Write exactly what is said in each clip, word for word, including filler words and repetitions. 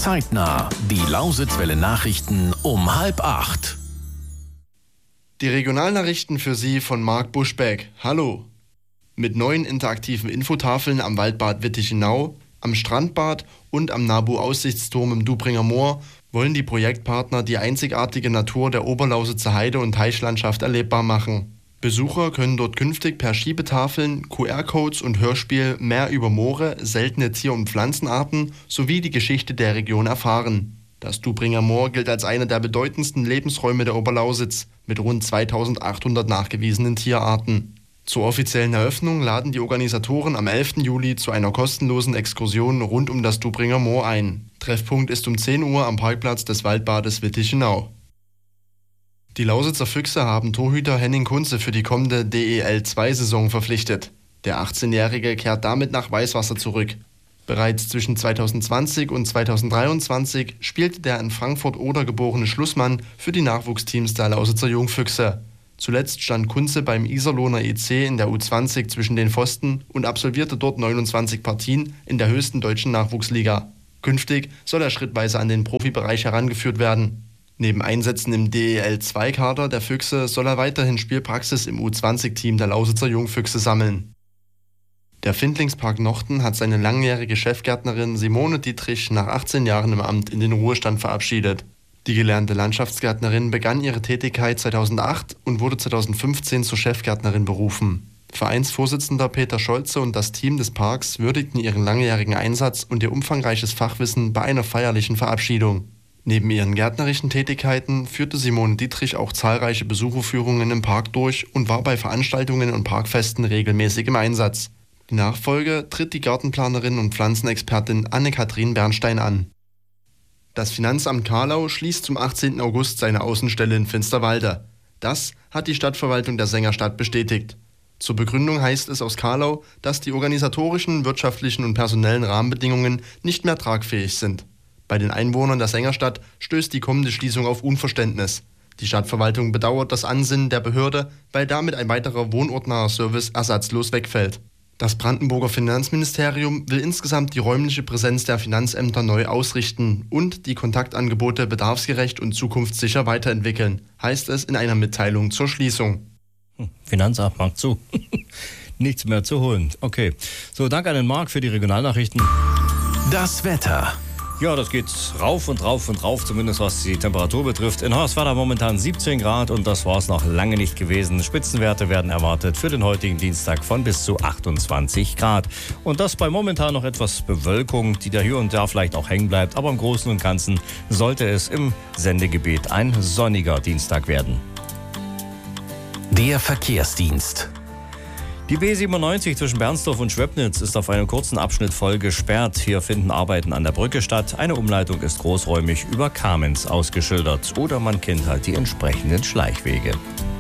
Zeitnah. Die Lausitzwelle Nachrichten um halb acht. Die Regionalnachrichten für Sie von Marc Buschbeck. Hallo. Mit neuen interaktiven Infotafeln am Waldbad Wittichenau, am Strandbad und am Nabu-Aussichtsturm im Dubringer Moor wollen die Projektpartner die einzigartige Natur der Oberlausitzer Heide- und Teichlandschaft erlebbar machen. Besucher können dort künftig per Schiebetafeln, Q R-Codes und Hörspiel mehr über Moore, seltene Tier- und Pflanzenarten sowie die Geschichte der Region erfahren. Das Dubringer Moor gilt als einer der bedeutendsten Lebensräume der Oberlausitz mit rund zweitausendachthundert nachgewiesenen Tierarten. Zur offiziellen Eröffnung laden die Organisatoren am elften Juli zu einer kostenlosen Exkursion rund um das Dubringer Moor ein. Treffpunkt ist um zehn Uhr am Parkplatz des Waldbades Wittichenau. Die Lausitzer Füchse haben Torhüter Henning Kunze für die kommende D E L zwei Saison verpflichtet. Der achtzehnjährige kehrt damit nach Weißwasser zurück. Bereits zwischen zweitausendzwanzig und zweitausenddreiundzwanzig spielte der in Frankfurt-Oder geborene Schlussmann für die Nachwuchsteams der Lausitzer Jungfüchse. Zuletzt stand Kunze beim Iserlohner E C in der U zwanzig zwischen den Pfosten und absolvierte dort neunundzwanzig Partien in der höchsten deutschen Nachwuchsliga. Künftig soll er schrittweise an den Profibereich herangeführt werden. Neben Einsätzen im D E L zwei Kader der Füchse soll er weiterhin Spielpraxis im U zwanzig Team der Lausitzer Jungfüchse sammeln. Der Findlingspark Nochten hat seine langjährige Chefgärtnerin Simone Dietrich nach achtzehn Jahren im Amt in den Ruhestand verabschiedet. Die gelernte Landschaftsgärtnerin begann ihre Tätigkeit zweitausendacht und wurde zweitausendfünfzehn zur Chefgärtnerin berufen. Vereinsvorsitzender Peter Scholze und das Team des Parks würdigten ihren langjährigen Einsatz und ihr umfangreiches Fachwissen bei einer feierlichen Verabschiedung. Neben ihren gärtnerischen Tätigkeiten führte Simone Dietrich auch zahlreiche Besucherführungen im Park durch und war bei Veranstaltungen und Parkfesten regelmäßig im Einsatz. Die Nachfolge tritt die Gartenplanerin und Pflanzenexpertin Anne-Kathrin Bernstein an. Das Finanzamt Carlau schließt zum achtzehnten August seine Außenstelle in Finsterwalde. Das hat die Stadtverwaltung der Sängerstadt bestätigt. Zur Begründung heißt es aus Carlau, dass die organisatorischen, wirtschaftlichen und personellen Rahmenbedingungen nicht mehr tragfähig sind. Bei den Einwohnern der Sängerstadt stößt die kommende Schließung auf Unverständnis. Die Stadtverwaltung bedauert das Ansinnen der Behörde, weil damit ein weiterer wohnortnaher Service ersatzlos wegfällt. Das Brandenburger Finanzministerium will insgesamt die räumliche Präsenz der Finanzämter neu ausrichten und die Kontaktangebote bedarfsgerecht und zukunftssicher weiterentwickeln, heißt es in einer Mitteilung zur Schließung. Finanzamt macht zu. Nichts mehr zu holen. Okay. So, danke an den Marc für die Regionalnachrichten. Das Wetter. Ja, das geht rauf und rauf und rauf, zumindest was die Temperatur betrifft. In Hoyerswerda momentan siebzehn Grad und das war es noch lange nicht gewesen. Spitzenwerte werden erwartet für den heutigen Dienstag von bis zu achtundzwanzig Grad. Und das bei momentan noch etwas Bewölkung, die da hier und da vielleicht auch hängen bleibt. Aber im Großen und Ganzen sollte es im Sendegebiet ein sonniger Dienstag werden. Der Verkehrsdienst. Die B siebenundneunzig zwischen Bernsdorf und Schwöbnitz ist auf einem kurzen Abschnitt voll gesperrt. Hier finden Arbeiten an der Brücke statt. Eine Umleitung ist großräumig über Kamenz ausgeschildert. Oder man kennt halt die entsprechenden Schleichwege.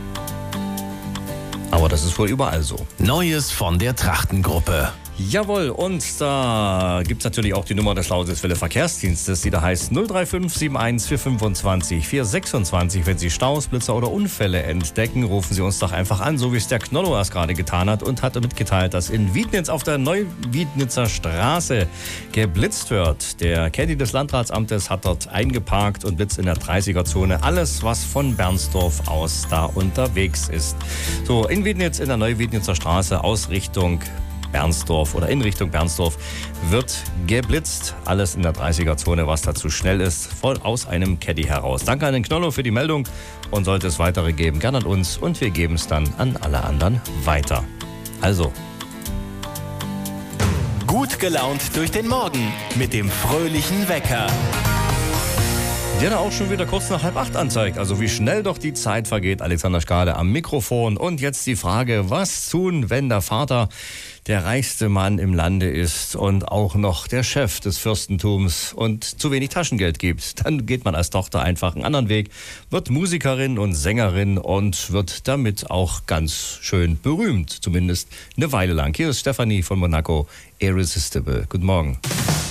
Aber das ist wohl überall so. Neues von der Trachtengruppe. Jawohl, und da gibt es natürlich auch die Nummer des Lausitzwelle Verkehrsdienstes, die da heißt null drei fünf sieben eins vier fünfundzwanzig vier sechsundzwanzig. Wenn Sie Staus, Blitzer oder Unfälle entdecken, rufen Sie uns doch einfach an, so wie es der Knollo erst gerade getan hat und hat mitgeteilt, dass in Wiednitz auf der Neuwiednitzer Straße geblitzt wird. Der Caddy des Landratsamtes hat dort eingeparkt und blitzt in der dreißiger-Zone alles, was von Bernsdorf aus da unterwegs ist. So, in Wiednitz in der Neuwiednitzer Straße aus Richtung Bernsdorf oder in Richtung Bernsdorf wird geblitzt. Alles in der dreißiger-Zone, was da zu schnell ist, voll aus einem Caddy heraus. Danke an den Knollo für die Meldung und sollte es weitere geben, gerne an uns und wir geben es dann an alle anderen weiter. Also. Gut gelaunt durch den Morgen mit dem fröhlichen Wecker. Der da auch schon wieder kurz nach halb acht anzeigt. Also wie schnell doch die Zeit vergeht. Alexander Skade am Mikrofon. Und jetzt die Frage, was tun, wenn der Vater der reichste Mann im Lande ist und auch noch der Chef des Fürstentums und zu wenig Taschengeld gibt? Dann geht man als Tochter einfach einen anderen Weg, wird Musikerin und Sängerin und wird damit auch ganz schön berühmt. Zumindest eine Weile lang. Hier ist Stefanie von Monaco, Irresistible. Guten Morgen.